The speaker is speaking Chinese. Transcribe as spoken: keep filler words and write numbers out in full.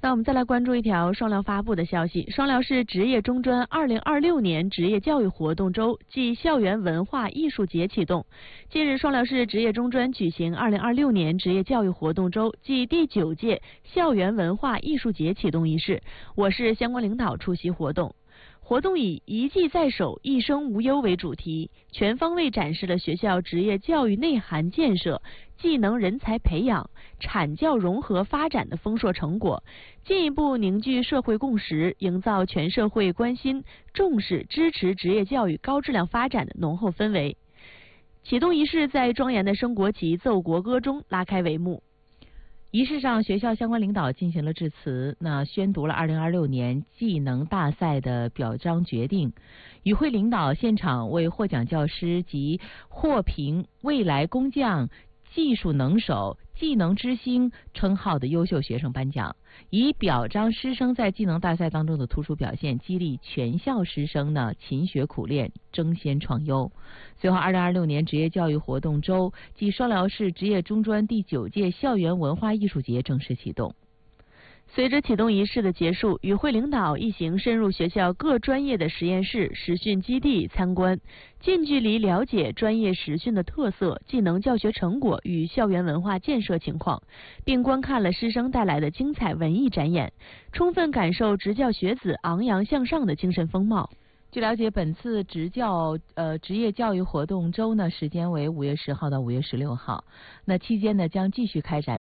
那我们再来关注一条双辽发布的消息，双辽市职业中专二零二六年职业教育活动周暨校园文化艺术节启动。近日，双辽市职业中专举行二零二六年职业教育活动周暨第九届校园文化艺术节启动仪式，我市相关领导出席活动。活动以一技在手，一生无忧为主题，全方位展示了学校职业教育内涵建设、技能人才培养、产教融合发展的丰硕成果，进一步凝聚社会共识，营造全社会关心、重视、支持职业教育高质量发展的浓厚氛围。启动仪式在庄严的升国旗、奏国歌中拉开帷幕。 仪式上，学校相关领导进行了致辞，那宣读了二零二六年技能大赛的表彰决定。与会领导现场为获奖教师及获评未来工匠、技术能手、技能之星称号的优秀学生颁奖，以表彰师生在技能大赛当中的突出表现，激励全校师生呢勤学苦练，争先创优。随后，二零二六年职业教育活动周暨双辽市职业中专第九届校园文化艺术节正式启动。 随着启动仪式的结束，与会领导一行深入学校各专业的实验室、实训基地参观，近距离了解专业实训的特色、技能教学成果与校园文化建设情况，并观看了师生带来的精彩文艺展演，充分感受职教学子昂扬向上的精神风貌。 据了解，本次职教呃职业教育活动周呢，时间为五月十号到五月十六号。那期间呢，将继续开展